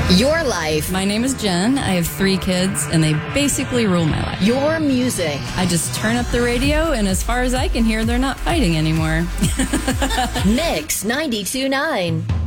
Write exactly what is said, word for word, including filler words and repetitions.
Your life. My name is Jen. I have three kids, and they basically rule my life. Your music. I just turn up the radio, and as far as I can hear, they're not fighting anymore. Mix ninety-two point nine.